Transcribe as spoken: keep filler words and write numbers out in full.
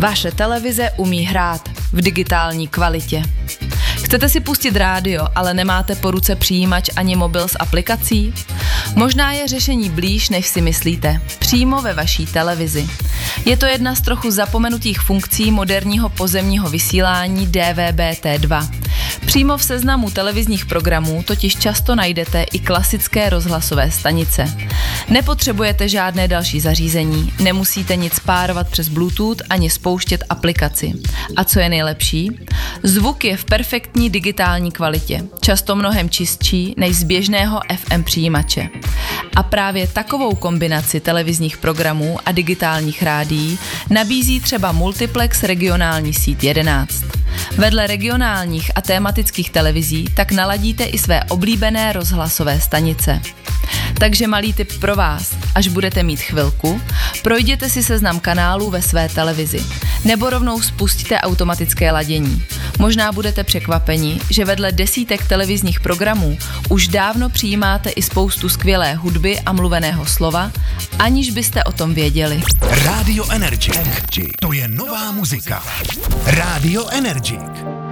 Vaše televize umí hrát v digitální kvalitě. Chcete si pustit rádio, ale nemáte po ruce přijímač ani mobil s aplikací? Možná je řešení blíž, než si myslíte. Přímo ve vaší televizi. Je to jedna z trochu zapomenutých funkcí moderního pozemního vysílání D V B T dva. Přímo v seznamu televizních programů totiž často najdete i klasické rozhlasové stanice. Nepotřebujete žádné další zařízení, nemusíte nic párovat přes Bluetooth ani spouštět aplikaci. A co je nejlepší? Zvuk je v perfektní digitální kvalitě, často mnohem čistší než z běžného F M přijímače. A právě takovou kombinaci televizních programů a digitálních rádií nabízí třeba Multiplex regionální síť jedenáct. Vedle regionálních a tématických televizí tak naladíte i své oblíbené rozhlasové stanice. Takže malý tip pro vás, až budete mít chvilku, projděte si seznam kanálů ve své televizi, nebo rovnou spustíte automatické ladění. Možná budete překvapeni, že vedle desítek televizních programů už dávno přijímáte i spoustu skvělé hudby a mluveného slova, aniž byste o tom věděli. Radio Energy. To je nová muzika. Radio Energy.